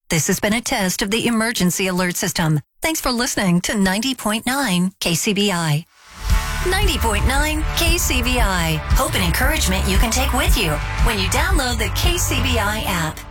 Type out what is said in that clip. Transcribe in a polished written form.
This has been a test of the emergency alert system. Thanks for listening to 90.9 KCBI. 90.9 KCBI. Hope and encouragement you can take with you when you download the KCBI app.